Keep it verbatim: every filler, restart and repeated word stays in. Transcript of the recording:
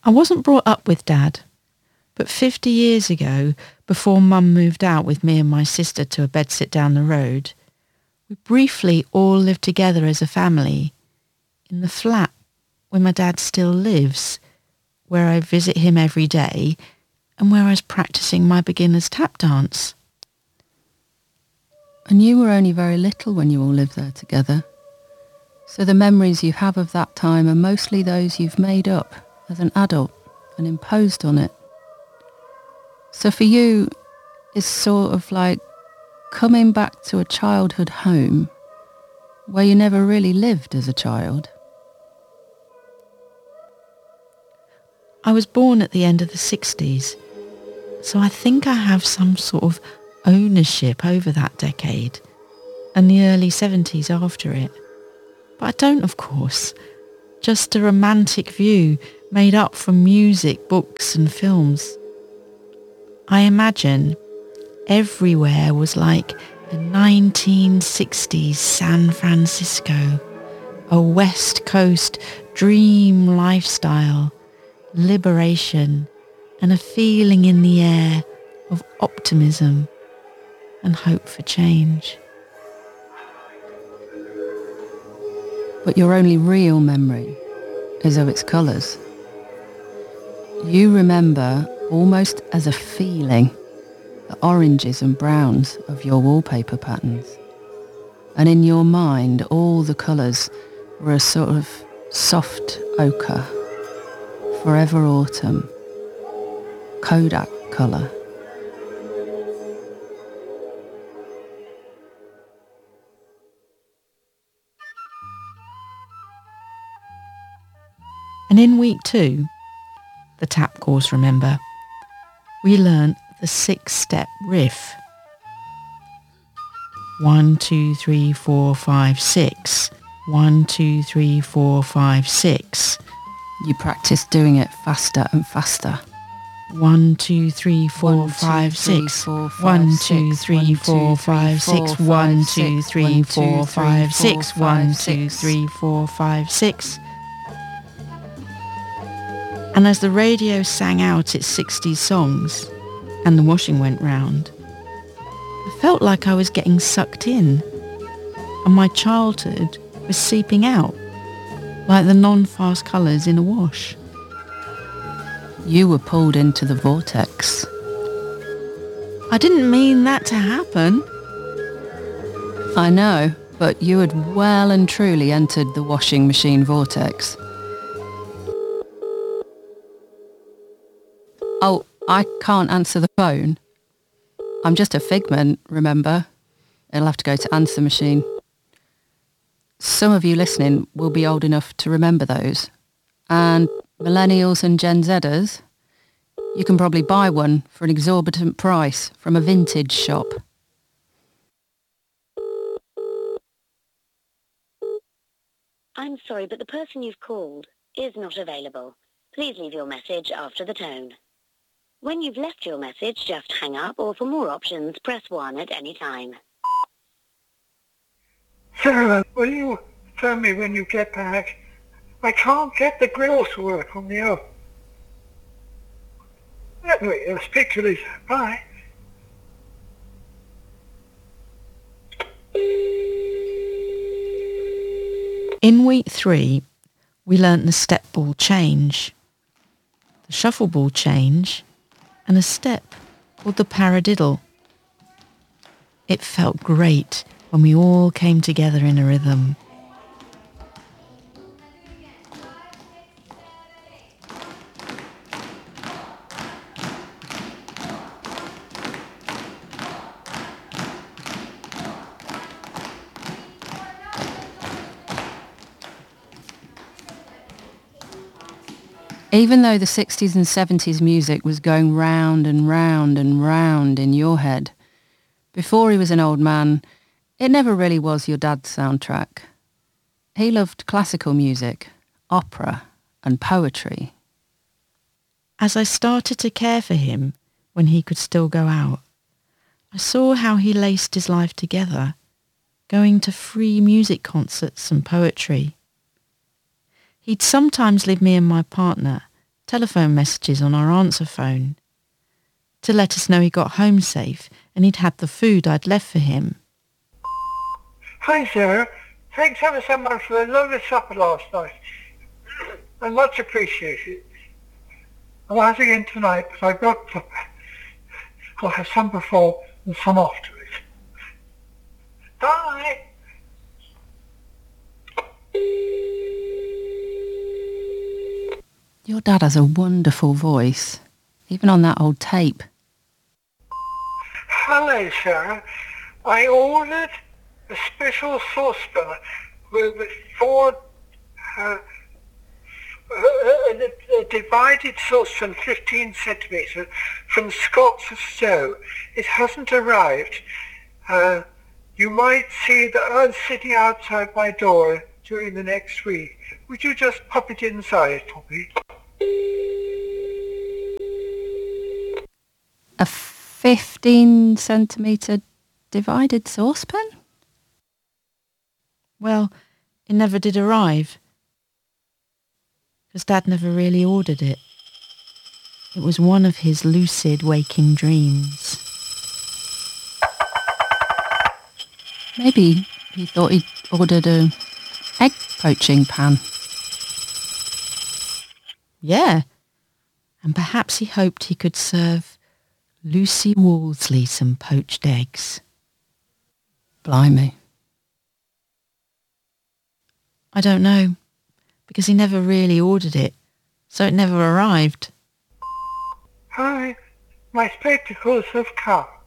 I wasn't brought up with Dad, but fifty years ago, before Mum moved out with me and my sister to a bedsit down the road, we briefly all lived together as a family in the flat where my dad still lives, where I visit him every day and where I was practising my beginner's tap dance. And you were only very little when you all lived there together. So the memories you have of that time are mostly those you've made up as an adult and imposed on it. So for you, it's sort of like coming back to a childhood home where you never really lived as a child. I was born at the end of the sixties, so I think I have some sort of ownership over that decade and the early seventies after it. But I don't, of course. Just a romantic view made up from music, books and films. I imagine everywhere was like a nineteen sixties San Francisco, a West Coast dream lifestyle, liberation and a feeling in the air of optimism and hope for change. But your only real memory is of its colours. You remember almost as a feeling the oranges and browns of your wallpaper patterns. And in your mind, all the colours were a sort of soft ochre, forever autumn, Kodak colour. And in week two, the tap course, remember, we learnt the six-step riff. One, two, three, four, five, six. One, two, three, four, five, six. You practiced doing it faster and faster. One, two, three, four, five, six. One, two, three, four, five, six. One, two, three, four, five, six. One, two, three, four, five, six. And as the radio sang out its sixties songs and the washing went round, I felt like I was getting sucked in and my childhood was seeping out like the non-fast colours in a wash. You were pulled into the vortex. I didn't mean that to happen. I know, but you had well and truly entered the washing machine vortex. Oh, I can't answer the phone. I'm just a figment, remember? It'll have to go to answer machine. Some of you listening will be old enough to remember those. And millennials and Gen Zers, you can probably buy one for an exorbitant price from a vintage shop. I'm sorry, but the person you've called is not available. Please leave your message after the tone. When you've left your message, just hang up, or for more options, press one at any time. Sarah, will you tell me when you get back? I can't get the grill to work on the oven. Anyway, I'll speak to you later. Bye. In week three, we learnt the step ball change, the shuffle ball change, and a step called the paradiddle. It felt great when we all came together in a rhythm. Even though the sixties and seventies music was going round and round and round in your head, before he was an old man, it never really was your dad's soundtrack. He loved classical music, opera and poetry. As I started to care for him when he could still go out, I saw how he laced his life together, going to free music concerts and poetry. He'd sometimes leave me and my partner telephone messages on our answer phone to let us know he got home safe and he'd had the food I'd left for him. Hi, Sarah. Thanks ever so much for the lovely supper last night. I much appreciate it. I'll have again tonight, but I've got... I'll have some before and some after it. Bye! Your dad has a wonderful voice, even on that old tape. Hello, Sarah. I ordered a special saucepan with four... Uh, a, a, a divided saucepan, fifteen centimetres, from Scott's Stowe. It hasn't arrived. Uh, you might see that I'm sitting outside my door during the next week. Would you just pop it inside for me? A fifteen centimetre divided saucepan? Well, it never did arrive, because Dad never really ordered it. It was one of his lucid waking dreams. Maybe he thought he'd ordered a egg poaching pan. Yeah, and perhaps he hoped he could serve Lucy Wolseley some poached eggs. Blimey. I don't know, because he never really ordered it, so it never arrived. Hi, my spectacles have come.